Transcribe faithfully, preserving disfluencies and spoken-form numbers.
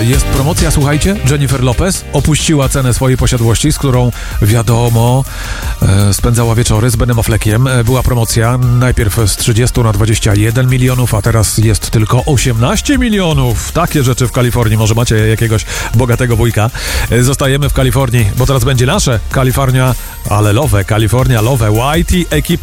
Jest promocja, słuchajcie, Jennifer Lopez opuściła cenę swojej posiadłości, z którą wiadomo e, spędzała wieczory z Benem Affleckiem. E, była promocja najpierw z trzydziestu na dwadzieścia jeden milionów, a teraz jest tylko osiemnaście milionów. Takie rzeczy w Kalifornii. Może macie jakiegoś bogatego wujka. E, zostajemy w Kalifornii, bo teraz będzie nasze Kalifornia, ale Love, Kalifornia Love, Y T ekipa.